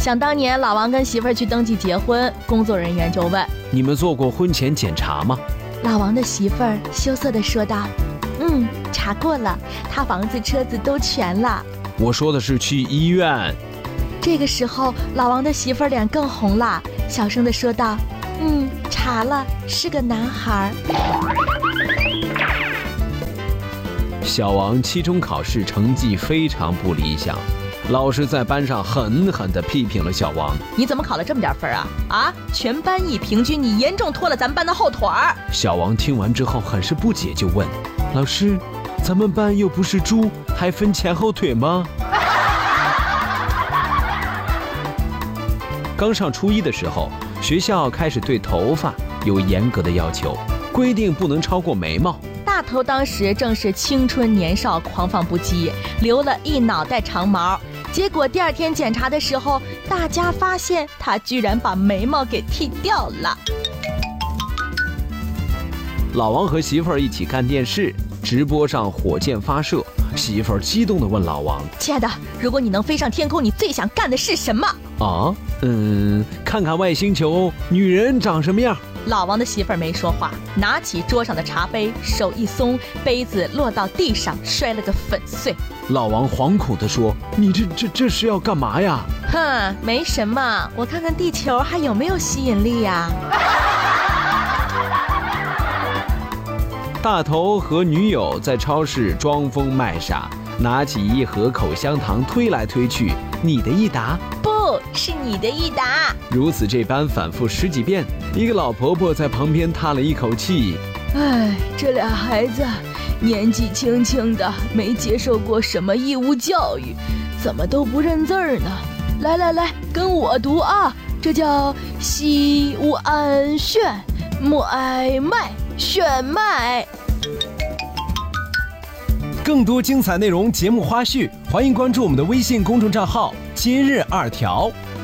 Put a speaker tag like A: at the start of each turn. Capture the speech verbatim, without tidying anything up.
A: 想当年老王跟媳妇儿去登记结婚，工作人员就问：
B: 你们做过婚前检查吗？
A: 老王的媳妇儿羞涩地说道：嗯，查过了，他房子车子都全了。
B: 我说的是去医院。
A: 这个时候老王的媳妇儿脸更红了，小声地说道：嗯，查了，是个男孩。
B: 小王期中考试成绩非常不理想，老师在班上狠狠地批评了小王：
A: 你怎么考了这么点分啊？啊，全班一平均，你严重拖了咱们班的后腿儿。
B: 小王听完之后很是不解，就问：老师，咱们班又不是猪，还分前后腿吗？刚上初一的时候，学校开始对头发有严格的要求，规定不能超过眉毛。
A: 大头当时正是青春年少，狂放不羁，留了一脑袋长毛。结果第二天检查的时候，大家发现他居然把眉毛给剃掉了。
B: 老王和媳妇儿一起看电视，直播上火箭发射，媳妇儿激动地问老王：
A: 亲爱的，如果你能飞上天空，你最想干的是什么？
B: 啊，嗯，看看外星球女人长什么样。
A: 老王的媳妇儿没说话，拿起桌上的茶杯，手一松，杯子落到地上，摔了个粉碎。
B: 老王惶恐地说：你这这这是要干嘛呀？
A: 哼，没什么，我看看地球还有没有吸引力呀。
B: 大头和女友在超市装疯卖傻，拿起一盒口香糖推来推去，你的一打，
A: 不是你的一打。
B: 如此这般反复十几遍，一个老婆婆在旁边叹了一口气：
A: 哎，这俩孩子年纪轻轻的，没接受过什么义务教育，怎么都不认字儿呢？来来来，跟我读啊，这叫西乌安炫木哀麦炫麦。
C: 更多精彩内容、节目花絮，欢迎关注我们的微信公众账号“今日二条”。